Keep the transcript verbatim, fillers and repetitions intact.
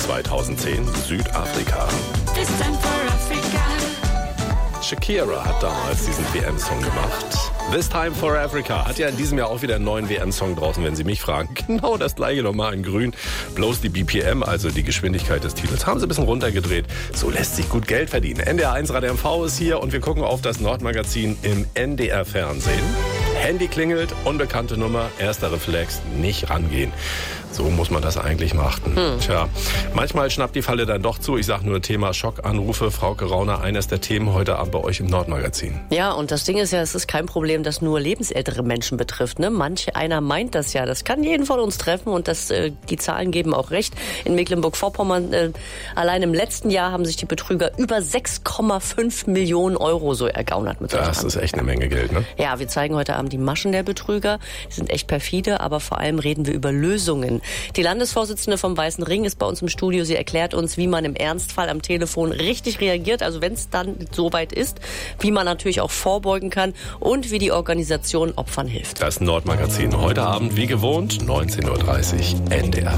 zweitausendzehn, Südafrika. Shakira hat damals diesen W M-Song gemacht. This Time for Africa hat ja in diesem Jahr auch wieder einen neuen W M-Song draußen, wenn Sie mich fragen. Genau das gleiche nochmal in grün. Bloß die B P M, also die Geschwindigkeit des Titels, haben sie ein bisschen runtergedreht. So lässt sich gut Geld verdienen. N D R eins Radio M V ist hier und wir gucken auf das Nordmagazin im N D R-Fernsehen. Handy klingelt, unbekannte Nummer, erster Reflex, nicht rangehen. So muss man das eigentlich machen. Hm. Tja, manchmal schnappt die Falle dann doch zu. Ich sage nur Thema Schockanrufe. Frauke Rauner, eines der Themen heute Abend bei euch im Nordmagazin. Ja, und das Ding ist ja, es ist kein Problem, das nur lebensältere Menschen betrifft. Ne? Manch einer meint das ja. Das kann jeden von uns treffen und das, äh, die Zahlen geben auch recht. In Mecklenburg-Vorpommern, äh, allein im letzten Jahr haben sich die Betrüger über sechs Komma fünf Millionen Euro so ergaunert mit solchen Das ist echt eine Menge Geld, ne? Ja, wir zeigen heute Abend die Maschen der Betrüger. Die sind echt perfide, aber vor allem reden wir über Lösungen. Die Landesvorsitzende vom Weißen Ring ist bei uns im Studio. Sie erklärt uns, wie man im Ernstfall am Telefon richtig reagiert, also wenn es dann soweit ist, wie man natürlich auch vorbeugen kann und wie die Organisation Opfern hilft. Das Nordmagazin heute Abend wie gewohnt, neunzehn Uhr dreißig, N D R.